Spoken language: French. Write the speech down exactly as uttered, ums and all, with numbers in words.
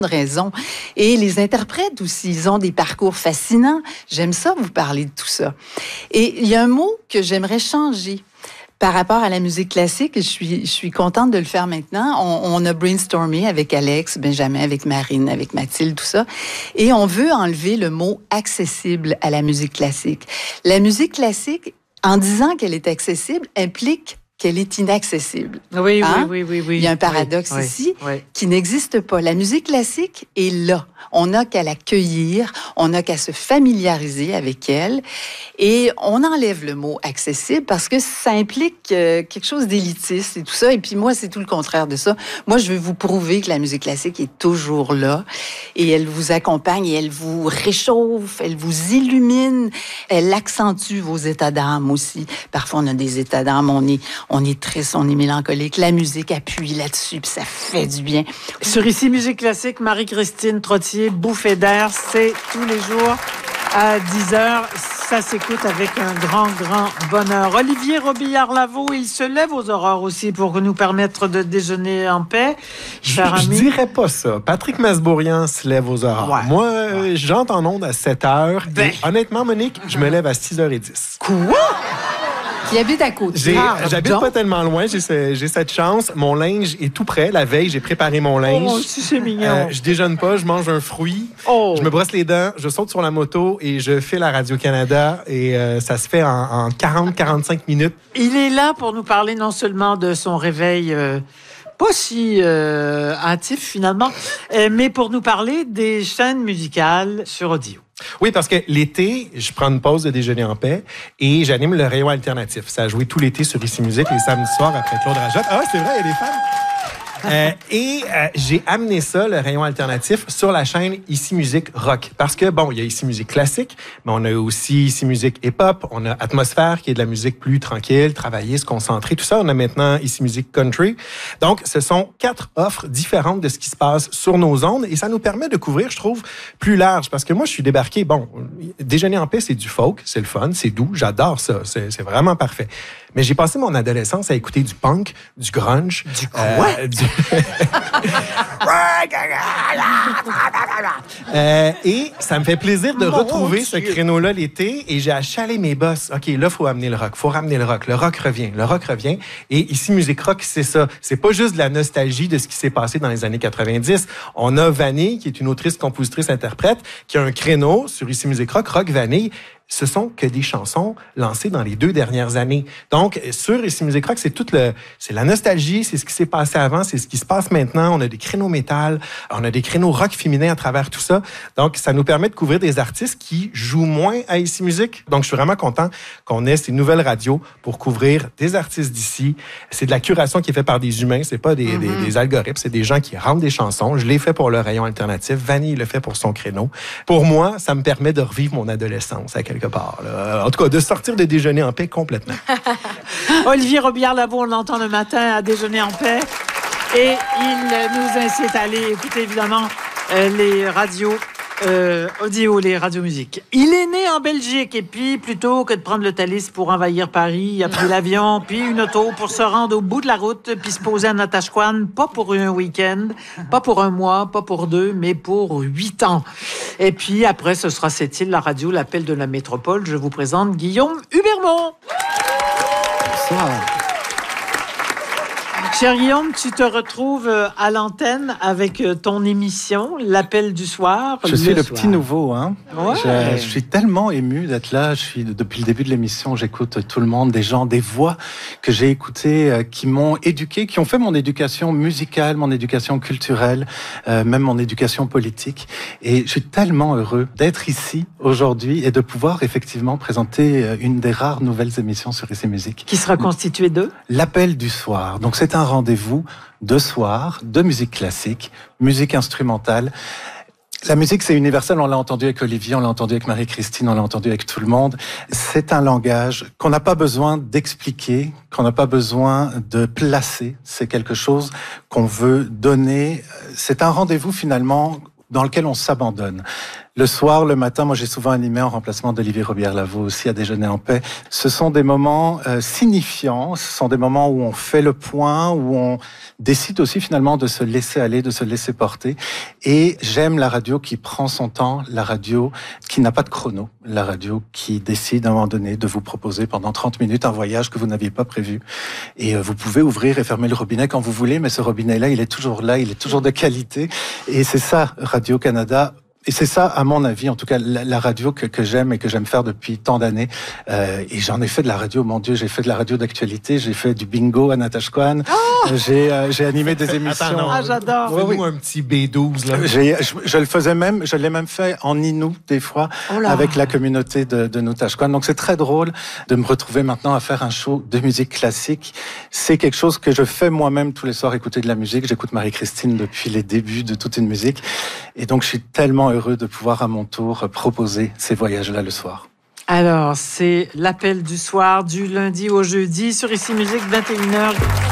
raison. Et les interprètes aussi, ils ont des parcours fascinants. J'aime ça, vous parler de tout ça. Et il y a un mot que j'aimerais changer par rapport à la musique classique. Je suis, je suis contente de le faire maintenant. On, on a brainstormé avec Alex, Benjamin, avec Marine, avec Mathilde, tout ça. Et on veut enlever le mot accessible à la musique classique. La musique classique, en disant qu'elle est accessible, implique qu'elle est inaccessible. Oui, hein? oui, oui, oui, oui. Il y a un paradoxe oui, ici oui. qui n'existe pas. La musique classique est là. On n'a qu'à l'accueillir, on n'a qu'à se familiariser avec elle. Et on enlève le mot accessible parce que ça implique euh, quelque chose d'élitiste et tout ça. Et puis moi, c'est tout le contraire de ça. Moi, je veux vous prouver que la musique classique est toujours là et elle vous accompagne et elle vous réchauffe, elle vous illumine, elle accentue vos états d'âme aussi. Parfois, on a des états d'âme, on est, on est triste, on est mélancolique. La musique appuie là-dessus, puis ça fait du bien. Sur Ici Musique Classique, Marie-Christine Trottier, Bouffée d'air, c'est tous les jours à dix heures. Ça s'écoute avec un grand, grand bonheur. Olivier Robillard-Lavaux, il se lève aux aurores aussi pour nous permettre de déjeuner en paix. Je, je dirais pas ça. Patrick Masbourian se lève aux aurores. Ouais. Moi, ouais. j'entre en onde à sept heures. Ben. Et honnêtement, Monique, je me lève à six heures dix. Quoi? Qui habite à côté. J'ai, ah, j'habite donc pas tellement loin, j'ai, ce, j'ai cette chance. Mon linge est tout prêt. La veille, j'ai préparé mon linge. Oh, si c'est mignon. Euh, je déjeune pas, je mange un fruit. Oh. Je me brosse les dents, je saute sur la moto et je file à Radio-Canada. Et euh, ça se fait en, en quarante à quarante-cinq minutes. Il est là pour nous parler non seulement de son réveil... Euh, pas si euh, hâtif finalement, euh, mais pour nous parler des chaînes musicales sur audio. Oui, parce que l'été, je prends une pause de déjeuner en paix et j'anime le rayon alternatif. Ça a joué tout l'été sur Ici Musique, les samedis soirs après Claude Rajotte. Ah, c'est vrai, il y a des femmes. Euh, et euh, j'ai amené ça, le rayon alternatif, sur la chaîne Ici Musique Rock. Parce que, bon, il y a Ici Musique Classique, mais on a aussi Ici Musique Hip-Hop, on a Atmosphère, qui est de la musique plus tranquille, travailler, se concentrer, tout ça. On a maintenant Ici Musique Country. Donc, ce sont quatre offres différentes de ce qui se passe sur nos ondes et ça nous permet de couvrir, je trouve, plus large. Parce que moi, je suis débarqué, bon, déjeuner en paix, c'est du folk, c'est le fun, c'est doux, j'adore ça, c'est, c'est vraiment parfait. Mais j'ai passé mon adolescence à écouter du punk, du grunge. Du quoi? Euh, du... euh, et ça me fait plaisir de Mon retrouver Dieu. ce créneau-là l'été. Et j'ai achalé mes boss. OK, là, il faut amener le rock. Il faut ramener le rock. Le rock revient. Le rock revient. Et Ici Musique Rock, c'est ça. C'est pas juste de la nostalgie de ce qui s'est passé dans les années quatre-vingt-dix. On a Vanille, qui est une autrice, compositrice, interprète, qui a un créneau sur Ici Musique Rock, Rock Vanille. Ce sont que des chansons lancées dans les deux dernières années. Donc, sur Ici Musique Rock, c'est toute le, c'est la nostalgie, c'est ce qui s'est passé avant, c'est ce qui se passe maintenant. On a des créneaux métal, on a des créneaux rock féminin à travers tout ça. Donc, ça nous permet de couvrir des artistes qui jouent moins à Ici Musique. Donc, je suis vraiment content qu'on ait ces nouvelles radios pour couvrir des artistes d'ici. C'est de la curation qui est faite par des humains, c'est pas des, mm-hmm. des, des algorithmes, c'est des gens qui rentrent des chansons. Je l'ai fait pour le rayon alternatif. Vanille le fait pour son créneau. Pour moi, ça me permet de revivre mon adolescence à quelque part. Là. En tout cas, de sortir de déjeuner en paix complètement. Olivier Robillard-Lavaux, on l'entend le matin à déjeuner en paix. Et il nous incite à aller écouter, évidemment, euh, les radios euh, audio, les radios musique. Il est né en Belgique et puis, plutôt que de prendre le Thalys pour envahir Paris, il a pris l'avion, puis une auto pour se rendre au bout de la route, puis se poser à Natashquan, pas pour un week-end, pas pour un mois, pas pour deux, mais pour huit ans. Et puis, après, ce sera cette île, la radio, l'appel de la métropole. Je vous présente Guillaume Hubermont. Bonsoir. Cher Guillaume, tu te retrouves à l'antenne avec ton émission, L'Appel du soir. Je suis le, le petit nouveau. Hein. Ouais. Je, je suis tellement ému d'être là. Je suis, depuis le début de l'émission, j'écoute tout le monde, des gens, des voix que j'ai écoutées, qui m'ont éduqué, qui ont fait mon éducation musicale, mon éducation culturelle, euh, même mon éducation politique. Et je suis tellement heureux d'être ici aujourd'hui et de pouvoir effectivement présenter une des rares nouvelles émissions sur Ici Musique. Qui sera constituée de L'Appel du soir. Donc c'est un rendez-vous de soir, de musique classique, musique instrumentale. La musique, c'est universel. On l'a entendu avec Olivier, on l'a entendu avec Marie-Christine, on l'a entendu avec tout le monde. C'est un langage qu'on n'a pas besoin d'expliquer, qu'on n'a pas besoin de placer. C'est quelque chose qu'on veut donner. C'est un rendez-vous finalement dans lequel on s'abandonne. Le soir, le matin, moi j'ai souvent animé en remplacement d'Olivier Robillard-Lavaux aussi à Déjeuner en paix. Ce sont des moments euh, signifiants, ce sont des moments où on fait le point, où on décide aussi finalement de se laisser aller, de se laisser porter. Et j'aime la radio qui prend son temps, la radio qui n'a pas de chrono, la radio qui décide à un moment donné de vous proposer pendant trente minutes un voyage que vous n'aviez pas prévu. Et euh, vous pouvez ouvrir et fermer le robinet quand vous voulez, mais ce robinet-là, il est toujours là, il est toujours de qualité. Et c'est ça, Radio-Canada. Et c'est ça, à mon avis, en tout cas, la, la radio que, que j'aime et que j'aime faire depuis tant d'années. Euh, et j'en ai fait de la radio, mon Dieu, j'ai fait de la radio d'actualité, j'ai fait du bingo à Natashquan, oh j'ai, euh, j'ai animé des émissions. Attends, non, ah, j'adore. Fais-nous oui, oui. un petit B douze, là. J'ai, je, je le faisais même, je l'ai même fait en Innu, des fois, oh avec la communauté de, de Natashquan. Donc c'est très drôle de me retrouver maintenant à faire un show de musique classique. C'est quelque chose que je fais moi-même tous les soirs, écouter de la musique. J'écoute Marie-Christine depuis les débuts de toute une musique. Et donc je suis tellement heureux de pouvoir à mon tour proposer ces voyages-là le soir. Alors, c'est l'appel du soir du lundi au jeudi sur Ici Musique, vingt et une heures.